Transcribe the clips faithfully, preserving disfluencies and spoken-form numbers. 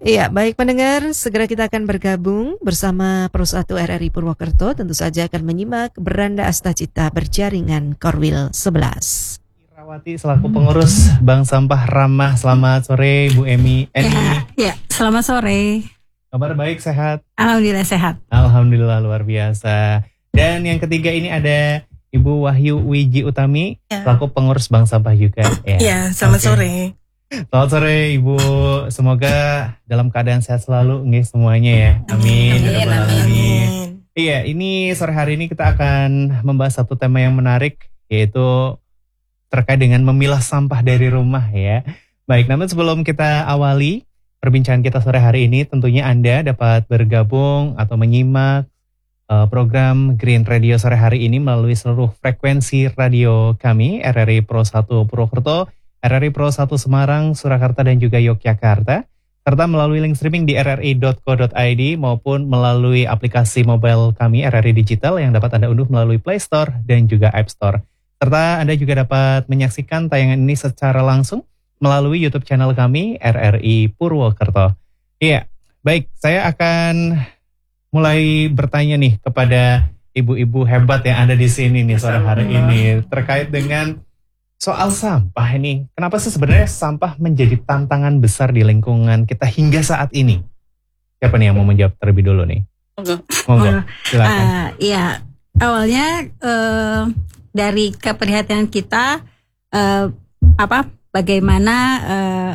Iya, baik pendengar, segera kita akan bergabung bersama Pro satu R R I Purwokerto, tentu saja akan menyimak Beranda Astacita Berjaringan Korwil sebelas. Irawati selaku pengurus Bank Sampah Ramah, selamat sore Bu Emi. Eni. Ya, ya, selamat sore. Kabar baik, sehat? Alhamdulillah sehat. Alhamdulillah luar biasa. Dan yang ketiga ini ada Ibu Wahyu Wiji Utami, ya. Selaku pengurus Bank Sampah juga. Ya, ya selamat okay. sore. Selamat sore Ibu, semoga dalam keadaan sehat selalu nggih semuanya ya. Amin. Amin. Amin. Amin. Iya, ini sore hari ini kita akan membahas satu tema yang menarik, yaitu terkait dengan memilah sampah dari rumah ya. Baik, namun sebelum kita awali perbincangan kita sore hari ini, tentunya Anda dapat bergabung atau menyimak uh, program Green Radio sore hari ini melalui seluruh frekuensi radio kami, R R I Pro satu Purwokerto, R R I Pro satu Semarang, Surakarta dan juga Yogyakarta, serta melalui link streaming di r r i dot co dot i d maupun melalui aplikasi mobile kami R R I Digital yang dapat Anda unduh melalui Play Store dan juga App Store. Serta Anda juga dapat menyaksikan tayangan ini secara langsung melalui YouTube channel kami R R I Purwokerto. Iya, baik, saya akan mulai bertanya nih kepada ibu-ibu hebat yang ada di sini nih sore hari ini terkait dengan soal sampah ini. Kenapa sih sebenarnya sampah menjadi tantangan besar di lingkungan kita hingga saat ini? Siapa nih yang mau menjawab terlebih dulu nih? Monggo. Monggo. Silakan. Uh, ya, awalnya uh, dari keprihatinan kita uh, apa bagaimana uh,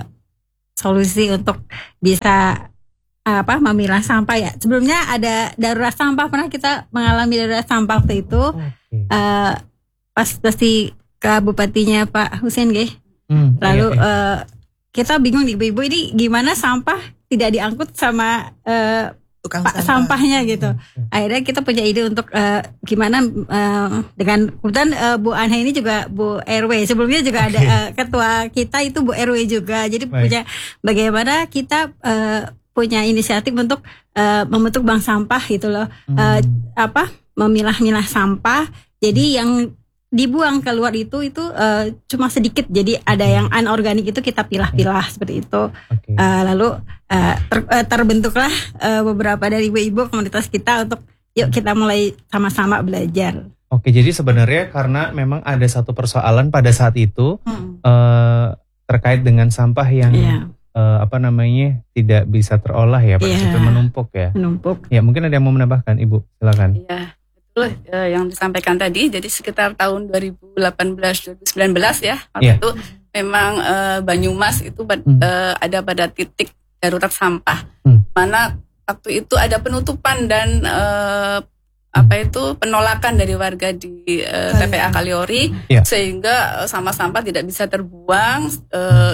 solusi untuk bisa uh, apa memilah sampah ya. Sebelumnya ada darurat sampah, pernah kita mengalami darurat sampah waktu itu. Okay. Uh, pas pasti ke bupatinya Pak Husein Geh. Hmm, Lalu iya, iya. Uh, kita bingung nih ibu-ibu ini gimana sampah tidak diangkut sama uh, tukang pak sampah. sampahnya gitu. Hmm. Akhirnya kita punya ide untuk uh, gimana uh, dengan kemudian uh, Bu Anha ini juga Bu R W. Sebelumnya juga okay. ada uh, ketua kita itu Bu R W juga. Jadi Baik. punya bagaimana kita uh, punya inisiatif untuk uh, membentuk bank sampah gitu loh. Hmm. Uh, apa memilah-milah sampah. Jadi yang dibuang keluar itu itu uh, cuma sedikit, jadi ada yang anorganik itu kita pilah-pilah hmm. seperti itu. Okay. Uh, lalu uh, ter, uh, terbentuklah uh, beberapa dari ibu-ibu komunitas kita untuk yuk kita mulai sama-sama belajar. Oke, jadi sebenarnya karena memang ada satu persoalan pada saat itu hmm. uh, terkait dengan sampah yang yeah. uh, apa namanya tidak bisa terolah ya, pada yeah. saat itu menumpuk ya. Menumpuk. Ya, mungkin ada yang mau menambahkan, Ibu, silakan. Iya. Yeah. Yang disampaikan tadi, jadi sekitar tahun dua ribu delapan belas dua ribu sembilan belas ya waktu yeah. itu memang uh, Banyumas itu hmm. uh, ada pada titik darurat sampah, hmm. mana waktu itu ada penutupan dan uh, apa itu penolakan dari warga di uh, T P A Kaliori yeah. sehingga uh, sampah-sampah tidak bisa terbuang, uh,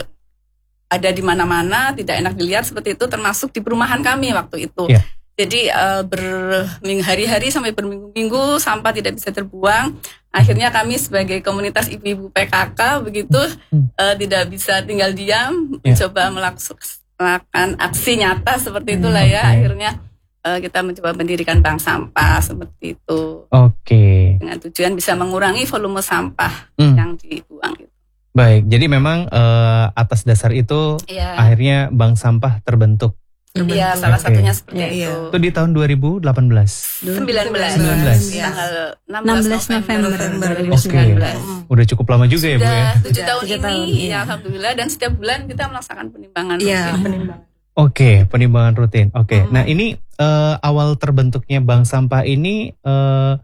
ada di mana-mana, tidak enak dilihat seperti itu, termasuk di perumahan kami waktu itu. Yeah. Jadi uh, berhari-hari sampai berminggu-minggu sampah tidak bisa terbuang. Akhirnya kami sebagai komunitas ibu-ibu P K K begitu uh, tidak bisa tinggal diam, yeah. mencoba melakukan aksi nyata seperti itulah ya. Okay. Akhirnya uh, kita mencoba mendirikan bank sampah seperti itu. Oke. Okay. Dengan tujuan bisa mengurangi volume sampah hmm. yang dibuang itu. Baik, jadi memang uh, atas dasar itu yeah. akhirnya bank sampah terbentuk. Iya, salah okay. satunya seperti ya, itu. Itu di tahun dua ribu delapan belas. sembilan belas. sembilan belas. Ya. Tanggal enam belas November dua ribu sembilan belas. Okay. Udah cukup lama juga ya, Bu ya. tujuh tahun ini, tahun, ya alhamdulillah, dan setiap bulan kita melaksanakan penimbangan ya, rutin. penimbangan. Oke, okay, penimbangan rutin. Oke. Okay. Hmm. Nah, ini uh, awal terbentuknya bank sampah ini uh,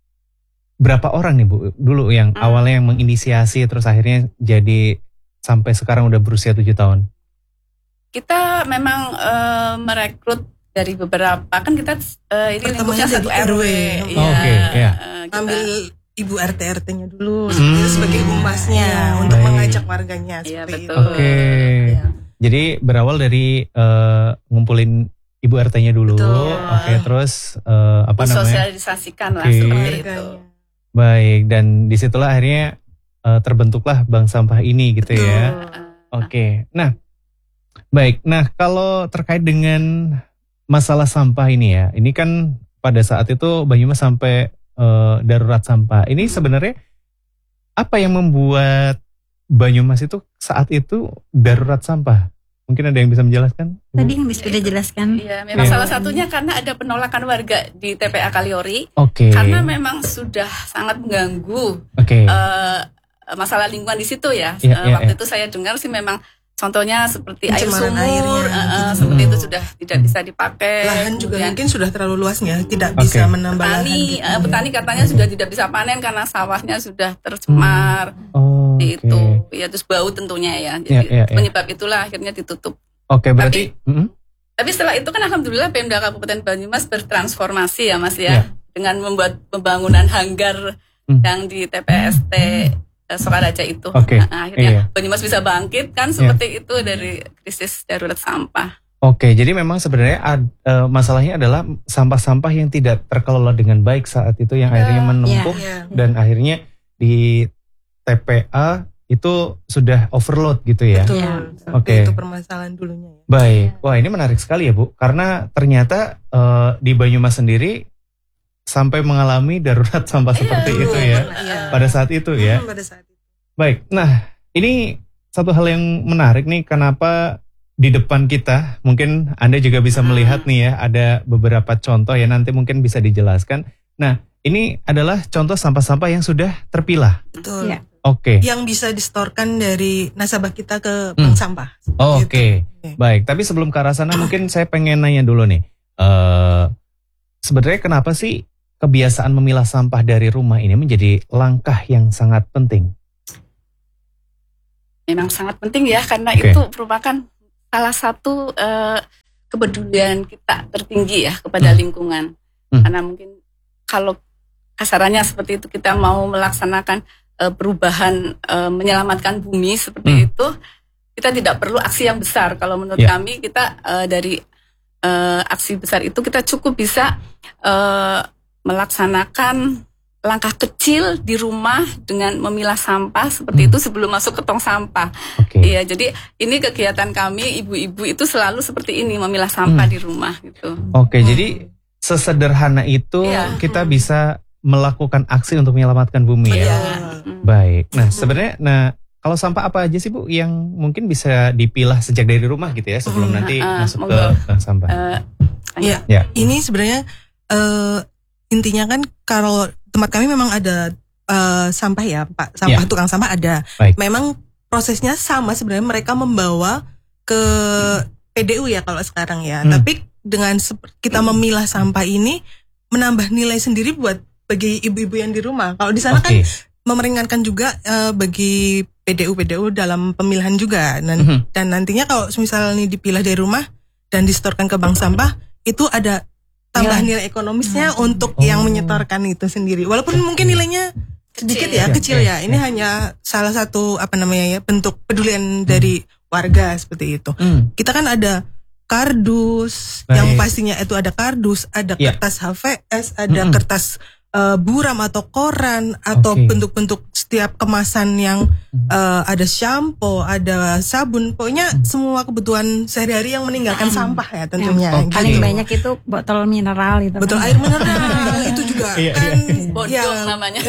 berapa orang nih, Bu? Dulu yang hmm. awalnya yang menginisiasi terus akhirnya jadi sampai sekarang udah berusia tujuh tahun. Kita memang uh, merekrut dari beberapa, kan kita uh, ini lingkupnya satu R W. Oh, ya, Oke, okay, ya. Uh, ambil ibu R T R T-nya dulu hmm. sebagai humasnya untuk Baik. mengajak warganya. Iya, betul. Oke. Okay. Ya. Jadi berawal dari uh, ngumpulin ibu R T-nya dulu. Oke, okay, terus uh, apa namanya? Sosialisasikan lah okay. seperti itu. Baik, dan disitulah akhirnya uh, terbentuklah bank sampah ini gitu betul. ya. Oke. Okay. Nah, baik, nah kalau terkait dengan masalah sampah ini ya, ini kan pada saat itu Banyumas sampai uh, darurat sampah. Ini sebenarnya apa yang membuat Banyumas itu saat itu darurat sampah? Mungkin ada yang bisa menjelaskan? Ibu? Tadi yang bisa dijelaskan. Iya, memang Iya. salah satunya karena ada penolakan warga di T P A Kaliori. Oke. Karena memang sudah sangat mengganggu Oke. eh, masalah lingkungan di situ ya. Iya, Eh, iya, waktu iya. itu saya dengar sih memang contohnya seperti air Pencemaran sumur, airnya, eh, eh, gitu. seperti itu Hmm. sudah tidak bisa dipakai. Lahan juga Kemudian mungkin sudah terlalu luasnya, tidak Oke. bisa menambah lahan. petani, gitu. eh, petani katanya sudah tidak bisa panen karena sawahnya sudah tercemar. Oh, oke. Itu ya, terus bau tentunya ya. Jadi Iya, iya, iya. penyebab itulah akhirnya ditutup. Oke, berarti mm, Tapi setelah itu kan alhamdulillah Pemda Kabupaten Banyumas bertransformasi ya Mas ya, Iya. dengan membuat pembangunan hanggar Hmm. yang di T P S T eh, Sokaraja itu. Oke, Nah, akhirnya iya. Banyumas bisa bangkit kan seperti itu dari krisis darurat sampah. Oke, jadi memang sebenarnya ad- eh, masalahnya adalah sampah-sampah yang tidak terkelola dengan baik saat itu yang akhirnya menumpuk Iya. dan akhirnya di T P A itu sudah overload gitu ya. Betul. Iya. Oke. Itu permasalahan dulunya ya. Baik, wah ini menarik sekali ya Bu, karena ternyata eh, di Banyumas sendiri sampai mengalami darurat sampah seperti Iya, itu ya, Iya. pada saat itu ya. Hmm, pada saat itu. Baik, nah ini satu hal yang menarik nih, kenapa di depan kita, mungkin Anda juga bisa melihat nih ya, ada beberapa contoh ya, nanti mungkin bisa dijelaskan. Nah, ini adalah contoh sampah-sampah yang sudah terpilah. Betul. Iya. Oke, Yang bisa distorkan dari nasabah kita ke Hmm. bank sampah. oh, Gitu. oke. Baik, tapi sebelum ke arah sana mungkin saya pengen nanya dulu nih. Eh sebenarnya kenapa sih kebiasaan memilah sampah dari rumah ini menjadi langkah yang sangat penting? Memang sangat penting ya karena Oke. itu merupakan salah satu eh, kepedulian kita tertinggi ya kepada Hmm. lingkungan. Hmm. Karena mungkin kalau kasarannya seperti itu kita mau melaksanakan eh, perubahan eh, menyelamatkan bumi seperti Hmm. itu, kita tidak perlu aksi yang besar. Kalau menurut Ya. kami kita eh, dari eh, aksi besar itu kita cukup bisa eh, melaksanakan langkah kecil di rumah dengan memilah sampah seperti Hmm. itu sebelum masuk ke tong sampah. Oke. Iya, jadi ini kegiatan kami ibu-ibu itu selalu seperti ini memilah sampah Hmm. di rumah gitu. Oke, jadi sesederhana itu Iya. kita bisa melakukan aksi untuk menyelamatkan bumi ya. Iya. Hmm. Baik. Nah, sebenarnya nah kalau sampah apa aja sih Bu yang mungkin bisa dipilah sejak dari rumah gitu ya sebelum Hmm, nanti uh, masuk monggo. ke bank sampah. Eh, Iya. Ya. Ini sebenarnya eh, intinya kan kalau tempat kami memang ada eh, sampah ya Pak, sampah Ya. tukang sampah ada. Baik. Memang prosesnya sama sebenarnya, mereka membawa ke P D U ya kalau sekarang ya. Hmm. Tapi dengan sep- kita memilah sampah ini menambah nilai sendiri buat bagi ibu-ibu yang di rumah. Kalau di sana kan Oke. memeringankan juga eh, bagi P D U P D U dalam pemilahan juga. Dan, Mhm. dan nantinya kalau misalnya ini dipilah dari rumah dan disetorkan ke bank sampah, itu ada tambah nilai ekonomisnya untuk Oh. yang menyetorkan itu sendiri. Walaupun mungkin nilainya sedikit ya, Kecil. kecil Ya, ya. Ini ya. hanya salah satu apa namanya ya, bentuk pedulian dari warga seperti itu. Hmm. Kita kan ada kardus, Baik. yang pastinya itu ada kardus, ada Ya. kertas H V S, ada Mm-mm. kertas eh, buram atau koran, atau Oke. bentuk-bentuk setiap kemasan yang Hmm. eh, ada shampoo, ada sabun, pokoknya Hmm. semua kebutuhan sehari-hari yang meninggalkan sampah ya tentunya. Oke. Paling gitu. banyak itu botol mineral itu. Betul, kan. air mineral itu juga Iya, kan Bodong ya, namanya.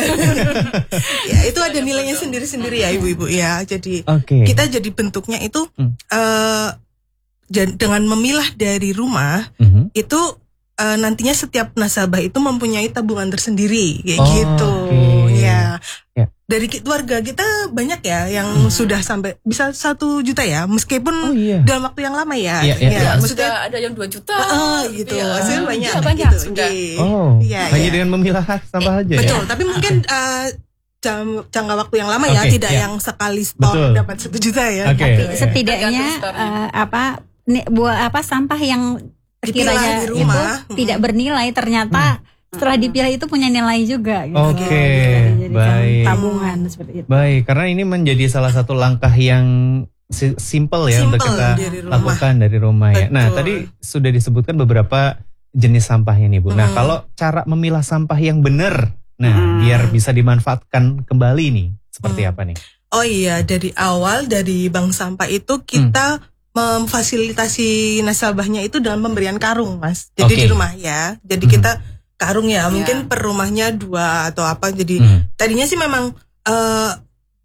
ya itu ada nilainya sendiri-sendiri ya ibu-ibu ya. Jadi Oke. kita jadi bentuknya itu Hmm. eh, jan- dengan memilah dari rumah Mhm. itu eh, nantinya setiap nasabah itu mempunyai tabungan tersendiri kayak Oh, gitu oke. ya. Ya. Dari ki- keluarga kita banyak ya yang sudah sampai bisa satu juta ya, meskipun Oh iya. dalam waktu yang lama ya. Iya, iya, Ya, iya. maksudnya Sudah ada yang dua juta. ah, gitu, ya. hasilnya banyak, Iya, banyak gitu. sudah. Di- Oh, Iya, hanya iya. dengan memilah sampah aja Betul, ya. tapi mungkin eh, jam jangka waktu yang lama ya, Oke, tidak ya. yang sekali store Betul. dapat satu juta ya. Oke. gitu. Oke. Setidaknya Tergantung store-nya. eh, apa nih, buah apa sampah yang Dipilah sekiranya di itu rumah. tidak bernilai ternyata setelah dipilah itu punya nilai juga. Gitu. Oke, Bisa dijadikan baik. tabungan seperti itu. Baik, karena ini menjadi salah satu langkah yang si- simple ya untuk Simple kita dari rumah. lakukan dari rumah ya. Nah, Betul. tadi sudah disebutkan beberapa jenis sampahnya nih Bu. Nah, Hmm. kalau cara memilah sampah yang benar, nah Hmm. biar bisa dimanfaatkan kembali nih, seperti Hmm. apa nih? Oh iya, dari awal dari bank sampah itu kita memfasilitasi nasabahnya itu dengan pemberian karung, Mas. Jadi Oke. di rumah ya. Jadi Mhm. kita karung ya, mungkin per rumahnya dua atau apa. Jadi Hmm. tadinya sih memang eh,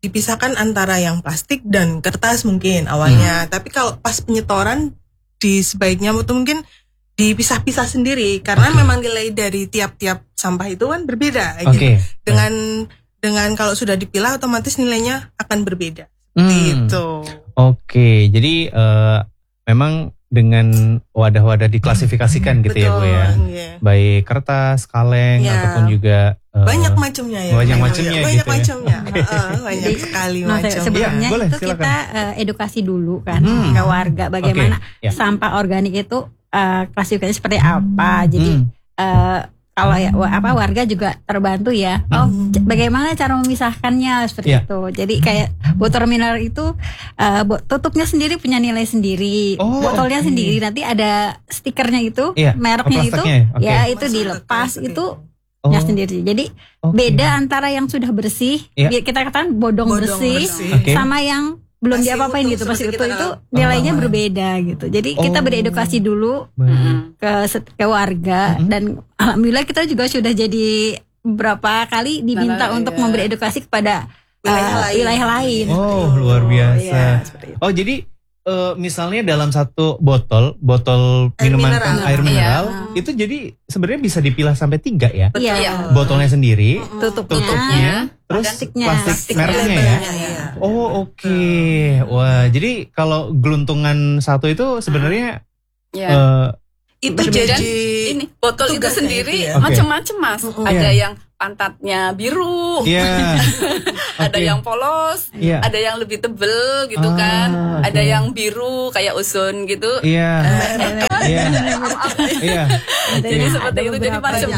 dipisahkan antara yang plastik dan kertas mungkin awalnya. Hmm. Tapi kalau pas penyetoran di sebaiknya mungkin dipisah-pisah sendiri karena okay. memang nilai dari tiap-tiap sampah itu kan berbeda okay. gitu. Dengan dengan kalau sudah dipilah otomatis nilainya akan berbeda. Hmm. Gitu. Oke, okay. Jadi uh, memang dengan wadah-wadah diklasifikasikan gitu. Betul, ya Bu ya. Yeah. Baik kertas, kaleng yeah. ataupun juga uh, banyak macamnya ya. Banyak macamnya banyak gitu macamnya. Ya. uh, banyak sekali nah, macam. Sebenarnya ya, boleh, itu silakan. kita uh, edukasi dulu kan hmm. ke warga bagaimana okay. yeah. sampah organik itu uh, klasifikasinya seperti apa. Jadi hmm. uh, kalau ya apa warga juga terbantu ya. Oh, c- bagaimana cara memisahkannya seperti yeah. itu. Jadi kayak botol mineral itu uh, tutupnya sendiri punya nilai sendiri. Oh, botolnya okay. sendiri nanti ada stikernya itu, yeah. mereknya itu, okay. ya itu dilepas itu oh. nya sendiri. Jadi okay. beda antara yang sudah bersih, yeah. kita katakan bodong, bodong bersih, bersih. Okay. sama yang belum masih diapa-apain gitu, masih utuh itu nilainya oh. berbeda gitu. Jadi oh. kita beredukasi dulu hmm. ke ke warga hmm. dan alhamdulillah kita juga sudah jadi beberapa kali diminta nah, untuk iya. memberi edukasi kepada wilayah, uh, lain. wilayah lain. Oh, luar biasa. Ya, oh, jadi uh, misalnya dalam satu botol, botol air minuman mineral. air mineral iya. itu jadi sebenarnya bisa dipilah sampai tiga ya. Iya. Botolnya sendiri, tutupnya, tutupnya terus plastiknya, plastik mereknya ya. ya. Oh oke, okay. Wah jadi kalau geluntungan satu itu sebenarnya ya. uh, itu berbeda. jadi ini botol itu sendiri itu ya. macam-macam mas. Uh-uh. Ada yeah. yang pantatnya biru, yeah. ada okay. yang polos, yeah. ada yang lebih tebel gitu ah, kan, okay. ada yang biru kayak ozon gitu. Iya. Iya. Iya. Jadi seperti itu jadi macam.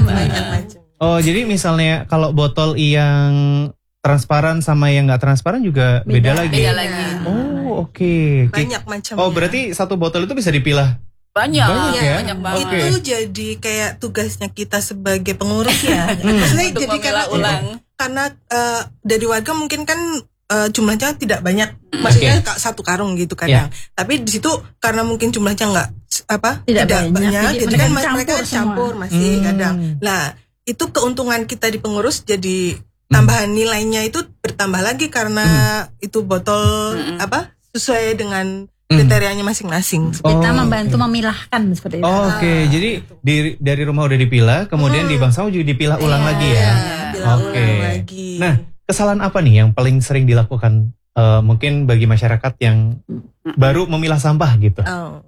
Oh jadi misalnya kalau botol yang transparan sama yang nggak transparan juga beda, beda lagi. Beda lagi. Oh oke. Okay. Banyak macamnya. Oh berarti satu botol itu bisa dipilah. Banyak, banyak, ya? banyak banget. Okay. Itu jadi kayak tugasnya kita sebagai pengurus ya. Maksudnya jadi karena ulang. karena uh, dari warga mungkin kan uh, jumlahnya tidak banyak, maksudnya okay. satu karung gitu kadang. Yeah. Tapi di situ karena mungkin jumlahnya nggak apa tidak, tidak banyak, banyak, jadi kan campur mereka semua. campur masih hmm. kadang. Nah itu keuntungan kita di pengurus jadi tambahan nilainya itu bertambah lagi karena hmm. itu botol hmm. apa sesuai dengan kriterianya masing-masing. Kita oh, membantu okay. memilahkan seperti itu. Oh, Oke, okay. ah, jadi di, dari rumah udah dipilah, kemudian hmm. di Bang Saung juga dipilah ulang yeah, lagi ya. Oke. Okay. Nah, kesalahan apa nih yang paling sering dilakukan uh, mungkin bagi masyarakat yang baru memilah sampah gitu? Oh.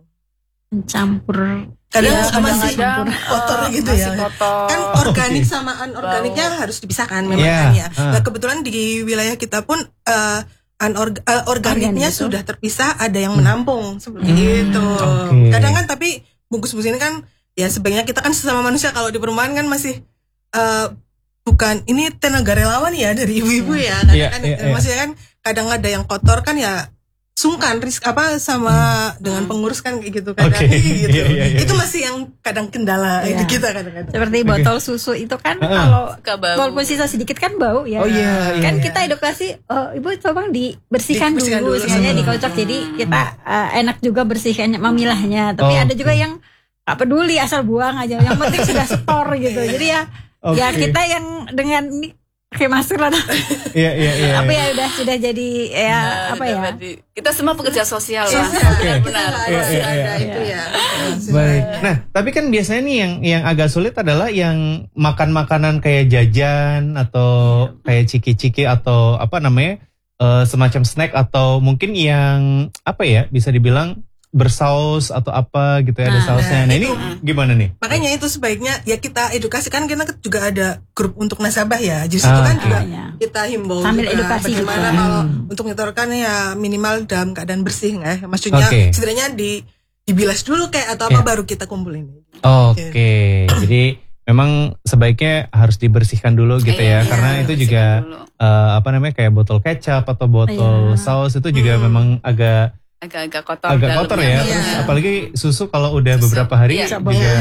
Campur. Kadang ya, masih campur. kotor gitu ya. Kotor. Kan organik okay. sama anorganiknya Bau. harus dipisahkan memang yeah. kan ya. Uh. Nah, kebetulan di wilayah kita pun uh, Anorg- uh, organiknya Organik sudah terpisah, ada yang menampung seperti hmm, itu. Okay. Kadang kan tapi bungkus-bungkus ini kan ya sebaiknya kita kan sesama manusia kalau di perumahan kan masih uh, bukan ini tenaga relawan ya dari ibu-ibu ya. Kadang yeah, kan yeah, yeah. maksudnya kan kadang ada yang kotor kan ya sungkan risk apa sama hmm. dengan pengurus kan kayak gitu kadang okay. gitu. yeah, yeah, yeah. Itu masih yang kadang kendala yeah. kita kadang-kadang. Seperti botol okay. susu itu kan uh. kalau walaupun sisa sedikit kan bau ya. Oh iya. Yeah, kan yeah. kita edukasi oh ibu coba dibersihkan, dibersihkan dulu, dulu sehingga dikocok jadi kita uh, enak juga bersihkannya memilahnya. Tapi oh, ada juga okay. yang gak peduli asal buang aja. Yang penting sudah store gitu. Jadi ya okay. ya kita yang dengan pakai masker lah. Iya iya iya. Apa ya udah sudah jadi ya nah, apa ya? Berarti. Kita semua pekerja sosial lah. Okay. Benar. Iya iya iya. Itu ya. Baik. Nah, tapi kan biasanya nih yang yang agak sulit adalah yang makan makanan kayak jajan atau kayak ciki-ciki atau apa namanya? Uh, semacam snack atau mungkin yang apa ya? Bisa dibilang bersaus atau apa gitu ya, ada nah, sausnya. Nah, nah ini itu, gimana nih? Makanya itu sebaiknya ya kita edukasikan, kita juga ada grup untuk nasabah ya. Justru ah, kan okay. juga ya. kita himbau sambil juga edukasi bagaimana juga. kalau hmm. untuk nyetorkan ya minimal dalam keadaan bersih ya. Maksudnya okay. setidaknya di dibilas dulu kayak atau apa yeah. baru kita kumpulin. Oke. Okay. Jadi memang sebaiknya harus dibersihkan dulu gitu ya, iya, karena iya, itu juga uh, apa namanya kayak botol kecap atau botol iya. saus itu juga hmm. memang agak agak-agak kotor agak kotor ya, iya. terus apalagi susu kalau udah susu. beberapa hari iya. juga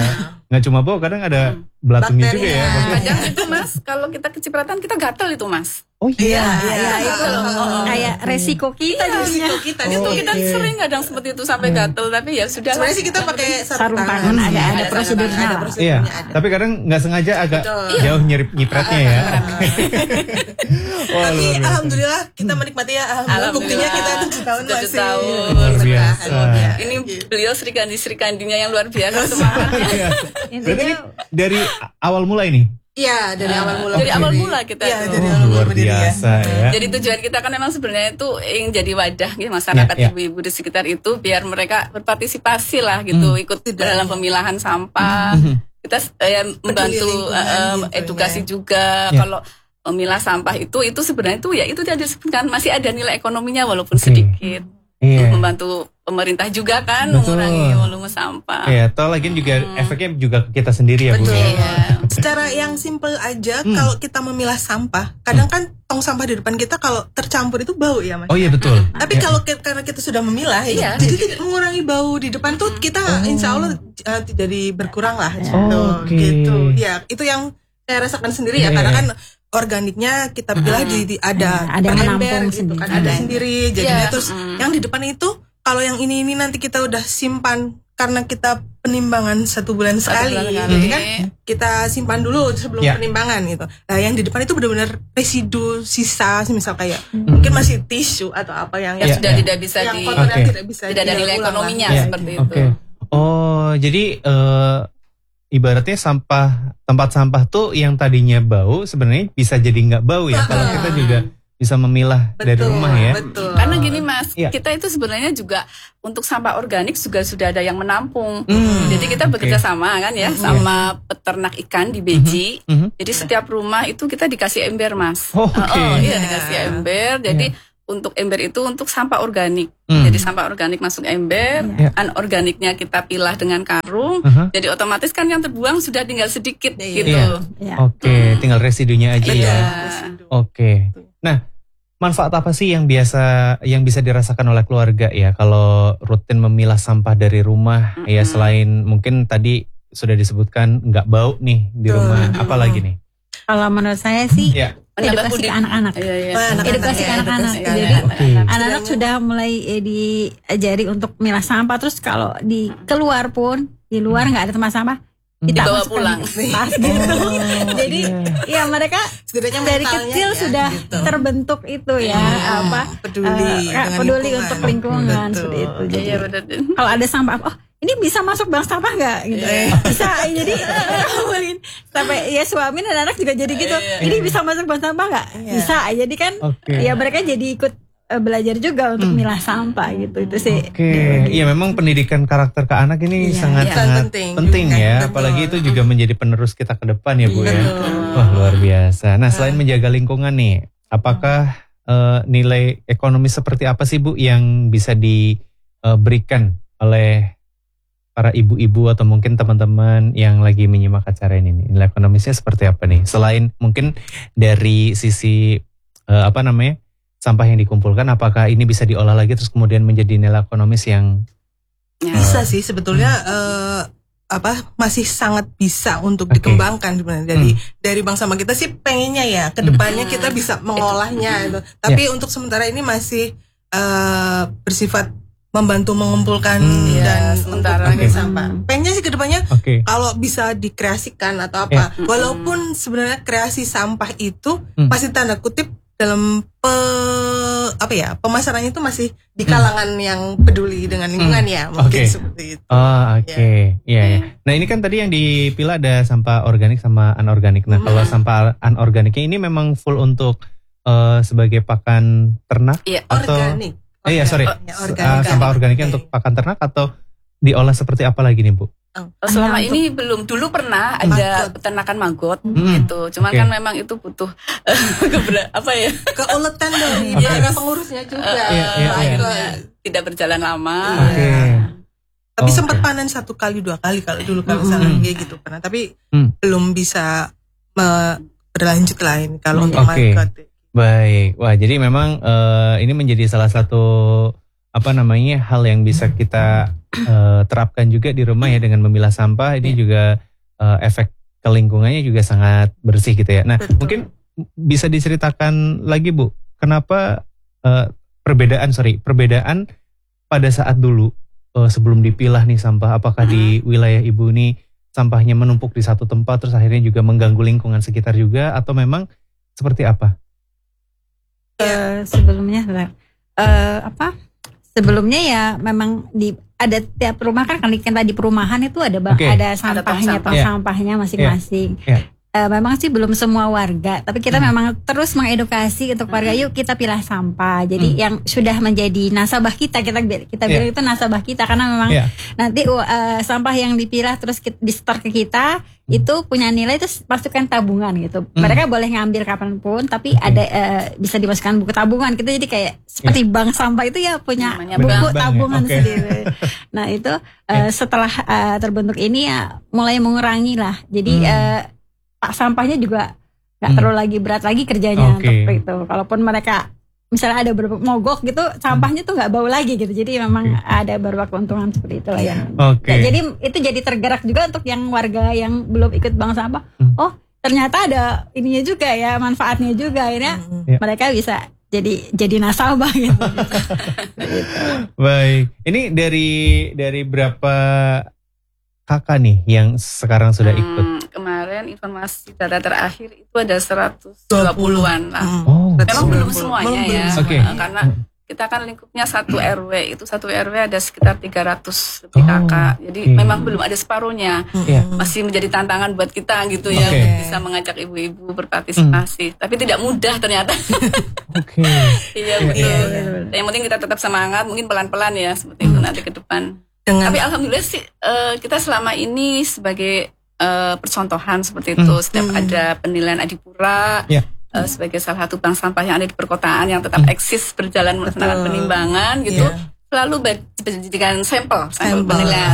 nggak cuma bau, kadang ada hmm. belatunnya juga ya. Kadang itu Mas, kalau kita kecipratan kita gatal itu Mas. Oh iya, iya, iya itu oh, kayak resiko kita iya, resiko kita. Oh, itu kita okay. sering kadang seperti itu sampai gatal, tapi ya sudah. Sebenarnya sih kita pakai sarung tangan, ada ada, ada prosedurnya. Ada prosedurnya. Iya, ada. Tapi kadang nggak sengaja agak Betul. jauh nyerip nyipratnya ya. Oh, tapi alhamdulillah kita menikmati ya. Alhamdulillah buktinya kita tujuh tahun masih. Tahun. Luar biasa. Ini beliau Sri Kandi Sri Kandinya yang luar biasa semangatnya. Berarti ini dari awal mula ini. Iya, dari uh, awal mula. Dari awal mula kita. Iya, dari awal mula. Luar biasa ya. Jadi tujuan kita kan memang sebenarnya itu ingin jadi wadah ya, masyarakat ya, ya. ibu-ibu di sekitar itu biar mereka berpartisipasi lah gitu, hmm. ikut Tidak. dalam pemilahan sampah. Hmm. Kita ya, membantu uh, gitu, edukasi ya. juga ya. Kalau memilah sampah itu itu sebenarnya itu ya itu tadi disebutkan masih ada nilai ekonominya walaupun okay. sedikit. Iya. Untuk membantu pemerintah juga kan Betul. mengurangi volume sampah. Iya, toh lagi juga hmm. efeknya juga ke kita sendiri ya Betul. Bu. Iya. Secara yang simple aja hmm. kalau kita memilah sampah, kadang hmm. kan tong sampah di depan kita kalau tercampur itu bau ya Mas. Oh iya betul. Tapi ya. kalau karena kita sudah memilah, iya. jadi tidak mengurangi bau di depan tuh kita oh. insya Allah uh, jadi berkurang lah. Oh, okay. Gitu. Ya itu yang saya rasakan sendiri ya, yeah. karena kan organiknya kita pilih di, di ada ada yang ember gitu kan ada sendiri jadinya yeah. terus mm. yang di depan itu kalau yang ini ini nanti kita udah simpan karena kita penimbangan satu bulan sekali, bulan sekali. Jadi kan kita simpan dulu sebelum yeah. penimbangan gitu. Nah yang di depan itu benar-benar residu sisa misal kayak mm. mungkin masih tisu atau apa yang yang yeah. sudah yeah. tidak bisa yang di okay. tidak bisa tidak ada nilai ekonominya yeah. seperti okay. itu. Oh jadi uh, ibaratnya sampah tempat sampah tuh yang tadinya bau sebenarnya bisa jadi nggak bau ya kalau kita juga bisa memilah betul, dari rumah ya. Betul. Karena gini Mas, ya. kita itu sebenarnya juga untuk sampah organik juga sudah ada yang menampung. Hmm, Jadi kita okay. bekerja sama kan ya hmm, sama yeah. peternak ikan di Beji. Hmm, hmm. Jadi setiap rumah itu kita dikasih ember Mas. Oh, okay. oh iya dikasih ember. Jadi yeah. untuk ember itu untuk sampah organik. Hmm. Jadi sampah organik masuk ember, yeah. anorganiknya kita pilah dengan karung. Uh-huh. Jadi otomatis kan yang terbuang sudah tinggal sedikit yeah. gitu. Yeah. Yeah. Oke, okay. hmm. tinggal residunya aja yeah. ya. Oke. Okay. Nah, manfaat apa sih yang biasa yang bisa dirasakan oleh keluarga ya kalau rutin memilah sampah dari rumah mm-hmm. ya selain mungkin tadi sudah disebutkan nggak bau nih di rumah, uh-huh. apalagi nih? Kalau menurut saya sih yeah. edukasi ke anak-anak, iya, iya. Oh, edukasi ke anak-anak. Ya, Jadi okay. anak-anak sudah mulai eh, diajari untuk milah sampah. Terus kalau di keluar pun di luar nggak ada tempat sampah, kita bawa pulang. Pas gitu. Oh, Jadi yeah. ya mereka dari kecil ya, sudah gitu. terbentuk itu ya hmm, apa peduli, uh, peduli lingkungan. untuk lingkungan Betul. seperti itu. Jadi ya, kalau ada sampah, oh ini bisa masuk bank sampah nggak gitu yeah. bisa jadi ngawalin sampai ya suami dan anak juga jadi gitu yeah. ini bisa masuk bank sampah nggak yeah. bisa jadi kan okay. ya mereka jadi ikut uh, belajar juga untuk hmm. milah sampah gitu itu sih. Oke okay. Iya memang pendidikan karakter ke anak ini yeah. sangat yeah. sangat penting, penting ya betul. Apalagi itu juga menjadi penerus kita ke depan ya Bu ya. Wah luar biasa. Nah selain menjaga lingkungan nih apakah uh, nilai ekonomi seperti apa sih Bu yang bisa diberikan uh, oleh para ibu-ibu atau mungkin teman-teman yang lagi menyimak acara ini nih, nilai ekonomisnya seperti apa nih? Selain mungkin dari sisi uh, apa namanya sampah yang dikumpulkan, apakah ini bisa diolah lagi terus kemudian menjadi nilai ekonomis yang uh, bisa sih sebetulnya hmm. uh, apa masih sangat bisa untuk okay. dikembangkan sebenarnya. Jadi hmm. dari bank sampah kita sih pengennya ya kedepannya hmm. kita bisa mengolahnya itu. Tapi yeah. untuk sementara ini masih uh, bersifat membantu mengumpulkan hmm, dan ya, sementara okay. sampah. Pengennya sih kedepannya okay. kalau bisa dikreasikan atau apa. Yeah. Walaupun sebenarnya kreasi sampah itu hmm. masih tanda kutip dalam pe, apa ya pemasarannya itu masih di kalangan hmm. yang peduli dengan lingkungan hmm. ya mungkin okay. seperti itu. Oh oke, okay. Iya ya. Nah ini kan tadi yang dipilah ada sampah organik sama anorganik. Nah hmm. kalau sampah anorganiknya ini memang full untuk uh, sebagai pakan ternak yeah. atau organik. Eh iya sorry, organik. Uh, sampah organiknya okay. untuk pakan ternak atau diolah seperti apa lagi nih Bu? Selama ini belum, dulu pernah ada maggot. peternakan maggot hmm. gitu, cuman okay. kan memang itu butuh apa ya keuletan dari okay. pengurusnya juga, uh, yeah, yeah, akhirnya yeah. tidak berjalan lama. Okay. Ya. Tapi okay. sempat panen satu kali dua kali kalau dulu kalau misalnya mm-hmm. gitu pernah, tapi mm. belum bisa me- berlanjut lah ini kalau untuk okay. maggot. Baik, wah jadi memang uh, ini menjadi salah satu apa namanya hal yang bisa kita uh, terapkan juga di rumah ya dengan memilah sampah. Ini juga uh, efek ke lingkungannya juga sangat bersih gitu ya. Nah, Betul. mungkin bisa diceritakan lagi Bu, kenapa uh, perbedaan sorry perbedaan pada saat dulu uh, sebelum dipilah nih sampah, apakah Hmm. di wilayah Ibu nih sampahnya menumpuk di satu tempat terus akhirnya juga mengganggu lingkungan sekitar juga, atau memang seperti apa? Eh, sebelumnya eh, apa? Sebelumnya ya memang di ada tiap rumah kan kan kan tadi perumahan itu ada ba- Oke. ada Ada tong sampahnya, sampah. tong Iya. sampahnya masing-masing. Iya. Eh, memang sih belum semua warga, tapi kita Hmm. memang terus mengedukasi untuk warga, yuk kita pilah sampah. Jadi Hmm. yang sudah menjadi nasabah kita, kita kita Iya. bilang itu nasabah kita karena memang Iya. nanti uh, sampah yang dipilah terus ki- di store ke kita itu punya nilai, terus masukkan tabungan gitu. Hmm. Mereka boleh ngambil kapanpun, tapi Oke. ada uh, bisa dimasukkan buku tabungan gitu. Jadi kayak seperti bank sampah itu ya punya Namanya buku bank. Bank ya? tabungan Oke. sendiri. Nah itu uh, setelah uh, terbentuk ini ya mulai mengurangi lah. Jadi Hmm. uh, pak sampahnya juga nggak Hmm. terlalu lagi berat lagi kerjanya Oke. untuk itu. Kalaupun mereka misalnya ada beberapa mogok gitu, sampahnya tuh nggak bau lagi gitu. Jadi memang Oke. ada beberapa keuntungan seperti itu lah ya. Oke. Ya, jadi itu jadi tergerak juga untuk yang warga yang belum ikut bank sampah. Hmm. Oh ternyata ada ininya juga ya, manfaatnya juga. Akhirnya Ya. mereka bisa jadi jadi nasabah gitu. Baik. Ini dari dari berapa kakak nih yang sekarang sudah ikut? Hmm, kemarin informasi data terakhir itu ada seratus dua puluhan lah. Hmm. Oh. Memang belum Belum semuanya belum ya. semuanya. Oke. Uh, Karena kita kan lingkupnya satu R W, itu satu R W ada sekitar tiga ratus lebih Oh, kakak. Jadi oke. memang belum ada separuhnya. Iya. Masih menjadi tantangan buat kita gitu ya, Oke. untuk bisa mengajak ibu-ibu berpartisipasi. Tapi tidak mudah ternyata. Oke. Iya Iya, betul. iya. Yang penting kita tetap semangat, mungkin pelan-pelan ya seperti itu nanti ke depan. Dengan Tapi alhamdulillah sih eh, kita selama ini sebagai eh, percontohan seperti itu. Hmm. Setiap Hmm. ada penilaian Adipura Ya. eh, sebagai salah satu bank sampah yang ada di perkotaan yang tetap Hmm. eksis berjalan melaksanakan Betul. penimbangan gitu. Iya. Selalu ber- dijadikan sampel, sampel Sampel. penilaian.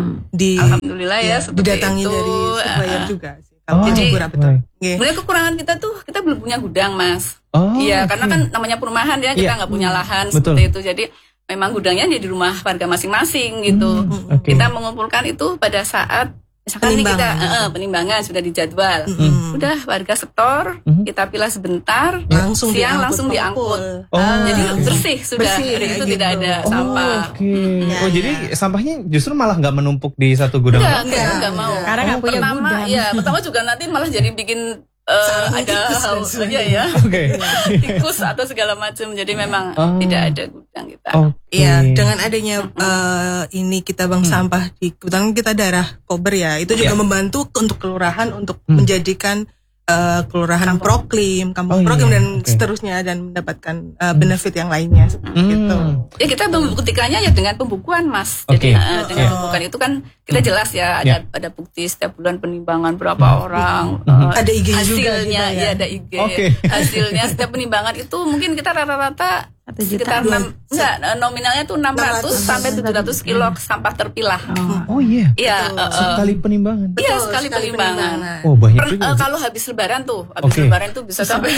di Alhamdulillah ya, ya, seperti didatangi itu. dari supplier Ah. juga sih. Oh, Kalau jadi- beberapa betul. Nggih. Sebenarnya kekurangan kita tuh kita belum punya gudang, Mas. Oh. Iya, oke. karena kan namanya perumahan ya, kita Iya. nggak punya lahan Betul. seperti itu. Jadi memang gudangnya di rumah warga masing-masing gitu. Hmm, oke. Kita mengumpulkan itu pada saat misalkan nih kita Penimbangan. eh, eh, penimbangan sudah dijadwal. Mm-mm. Udah warga setor, Hmm. kita pilah sebentar, Langsung siang diangkut langsung diangkut. pengepul. Oh, Ah, jadi oke. bersih sudah. Bersih, Hari itu gitu. tidak ada Oh, sampah. Oke. Ya, Oh, ya. jadi sampahnya justru malah nggak menumpuk di satu gudang. Enggak, Enggak, enggak, enggak mau. Karena nggak punya pertama, gudang. ya, pertama juga nanti malah jadi bikin eh, Sarang ada tikus dan hal sebagainya. ya, ya. Oke. tikus atau segala macam. Jadi memang Oh. tidak ada gudang kita. Oke. Iya, dengan adanya eh, ini kita bank Hmm. sampah di kebetulan kita daerah Kober ya, itu juga Iya. membantu ke- untuk kelurahan untuk Hmm. menjadikan eh, kelurahan proklim, kampung Oh, proklim iya. dan Oke. seterusnya dan mendapatkan eh, benefit yang lainnya seperti Hmm. itu. Ya kita membuktikannya ya dengan pembukuan, Mas. Jadi Oke. eh, dengan Iya. pembukuan itu kan kita jelas ya ada Ya. ada bukti setiap bulan penimbangan berapa orang. Hmm. eh, Ada I G-nya juga hasilnya kita ya. ya ada I G. Oke. Hasilnya setiap penimbangan itu mungkin kita rata-rata Satu juta. sekitar enam enggak eh, nominalnya tuh enam ratus sampai tujuh ratus kilo sampah terpilah. Oh. Oh iya. Iya, eh, eh, Sekali penimbangan. iya Betul, sekali penimbangan. Oh, banyak Per- juga. eh, kalau habis lebaran tuh, habis Oke. lebaran tuh bisa sampai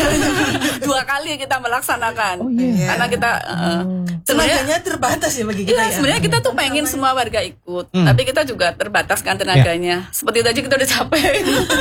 dua kali kita melaksanakan. Oh iya. Karena kita eh, sebenarnya Tenaganya terbatas ya bagi kita Iya, ya. sebenarnya kita tuh pengen semua warga ikut, Hmm. tapi kita juga terbatas kan tenaganya. Seperti itu aja kita udah capek.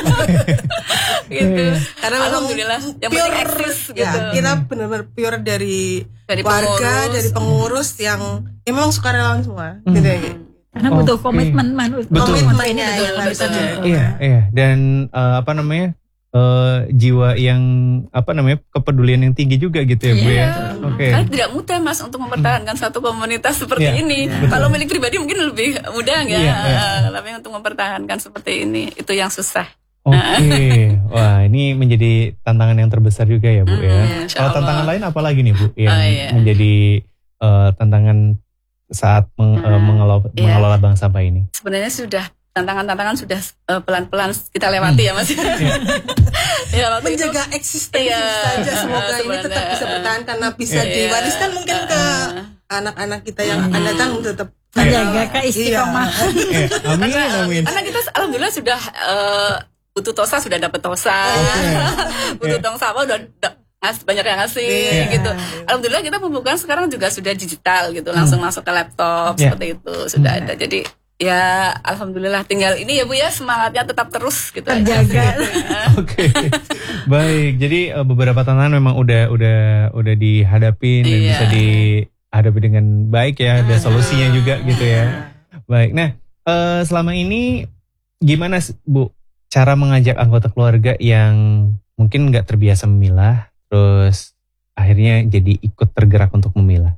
gitu. Karena memang Alhamdulillah, yang penting pure, eksis ya, gitu. kita benar-benar pure dari, Dari warga, pengurus. dari pengurus yang ya memang sukarelawan semua. Hmm. Gitu ya. Karena butuh Oke. komitmen, man. Betul. Komitmennya Betul, yang harus betul. ada. Iya, iya. Dan eh, apa namanya? eh, jiwa yang apa namanya? Kepedulian yang tinggi juga gitu ya, Bu ya. Oke. Karena tidak mudah Mas untuk mempertahankan satu komunitas seperti Iya, ini. betul. Kalau milik pribadi mungkin lebih mudah ya, Iya, iya. tapi untuk mempertahankan seperti ini itu yang susah. Oke, wah ini menjadi tantangan yang terbesar juga ya Bu Hmm, ya. insya Kalau Allah. tantangan lain apa lagi nih Bu yang Oh, iya. menjadi eh, tantangan saat meng- eh, Hmm, mengelola, iya. mengelola bank sampah ini? Sebenarnya sudah tantangan-tantangan sudah eh, pelan-pelan kita lewati ya Mas. Ya, waktu itu- Menjaga eksistensi Iya. saja semoga ini Sebenarnya. tetap bisa bertahan karena bisa Iya. diwariskan mungkin ke anak-anak kita yang akan datang tetap Menjaga Iya. keistiqomahan. Eh, amin, amin. Karena kita alhamdulillah sudah eh, butuh tosa sudah dapat tosa, butuh tong sampah udah da- ngas- banyak yang ngasih Iya. gitu. Alhamdulillah kita pembukaan sekarang juga sudah digital gitu, langsung masuk ke laptop Iya. seperti itu sudah ada. Jadi ya alhamdulillah tinggal ini ya Bu ya, semangatnya tetap terus gitu. Terjaga. Oke. Baik. Jadi uh, beberapa tantangan memang udah udah udah dihadapin dan Iya. bisa dihadapi dengan baik ya, ada solusinya juga gitu ya. Baik. Nah, uh, selama ini gimana Bu cara mengajak anggota keluarga yang mungkin nggak terbiasa memilah, terus akhirnya jadi ikut tergerak untuk memilah?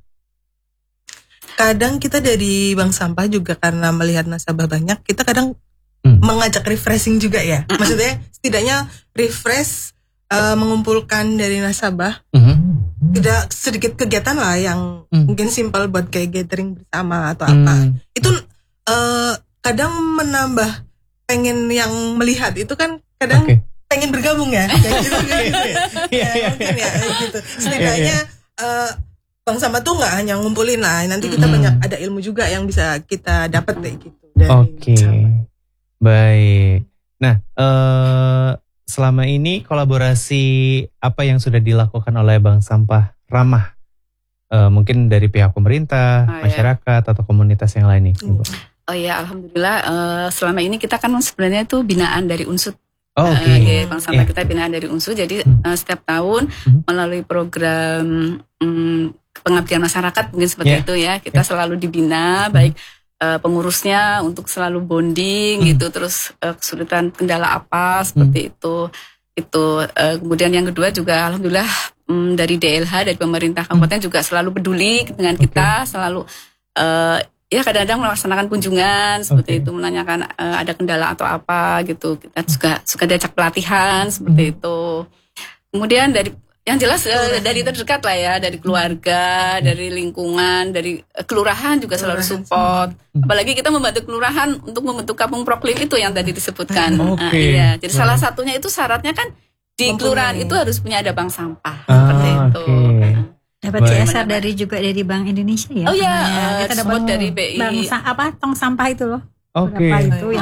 Kadang kita dari bank sampah juga karena melihat nasabah banyak, kita kadang Hmm. mengajak refreshing juga ya. Maksudnya setidaknya refresh, uh, mengumpulkan dari nasabah. Mhm. Tidak sedikit kegiatan lah yang Hmm. mungkin simpel buat kayak gathering bersama atau apa. Hmm. Itu uh, kadang menambah pengen yang melihat itu kan kadang Oke. pengen bergabung ya. Kayak gitu, kayak gitu ya. Iya, Ya, iya, mungkin iya. ya gitu. Setidaknya uh, bank sampah tuh nggak hanya ngumpulin lah, nanti kita Hmm. banyak ada ilmu juga yang bisa kita dapat kayak gitu dari Oke, bank sampah. baik. Nah, eh, selama ini kolaborasi apa yang sudah dilakukan oleh Bank Sampah Ramah? Eh, mungkin dari pihak pemerintah, Oh, ya. masyarakat, atau komunitas yang lain nih, Ibu? Oh ya, alhamdulillah eh, selama ini kita kan sebenarnya itu binaan dari Unsud. Oh, oke. Eh, oke, Bank Sampah Iya. kita binaan dari Unsud. Jadi Hmm. eh, setiap tahun Hmm. melalui program mm, pengabdian masyarakat mungkin seperti Yeah. itu ya, kita Yeah. selalu dibina baik eh, pengurusnya untuk selalu bonding Hmm. gitu, terus eh, kesulitan kendala apa seperti itu. Itu eh, kemudian yang kedua juga alhamdulillah mm, dari D L H dari pemerintah kabupaten juga selalu peduli dengan kita, selalu eh, ya kadang-kadang melaksanakan kunjungan seperti Oke. itu, menanyakan eh, ada kendala atau apa gitu. Kita juga suka diajak pelatihan seperti itu. Kemudian dari yang jelas eh, dari terdekat lah ya, dari keluarga, dari lingkungan, dari eh, kelurahan juga selalu Kelurahan support. Apalagi kita membantu kelurahan untuk membentuk kampung proklim itu yang tadi disebutkan. Oke. Nah, iya. Jadi salah satunya itu syaratnya kan di Mempunyai. kelurahan itu harus punya ada bank sampah Ah, seperti itu. oke. Dapat Baik. C S R dari juga dari Bank Indonesia ya. Oh iya, Nah, eh, kita support dapat dari B I. bank sa- apa tong sampah itu loh. Oke. Berapa itu yang